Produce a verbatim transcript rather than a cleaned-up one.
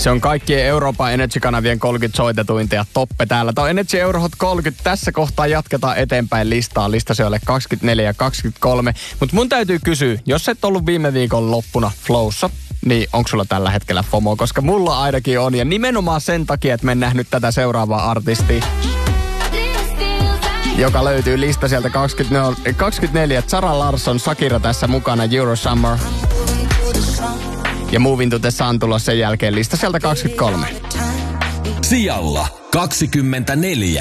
Se on kaikkien Euroopan Energy-kanavien kolmekymmentä soitetuinta ja toppe täällä. Tämä on Energy Eurohot kolmekymmentä. Tässä kohtaa jatketaan eteenpäin listaa. Lista se ole kaksikymmentäneljä ja kaksikymmentäkolme. Mutta mun täytyy kysyä, jos et ollut viime viikon loppuna Flowssa, niin onko sulla tällä hetkellä FOMO? Koska mulla ainakin on. Ja nimenomaan sen takia, että me en nähnyt tätä seuraavaa artistia, joka löytyy lista sieltä kaksikymmentäneljä. Zara Larsson, Shakira tässä mukana, Euro Summer. Ja Moving to the Sun tulos sen jälkeen lista sieltä kaksikymmentäkolme. Sijalla kaksikymmentäneljä.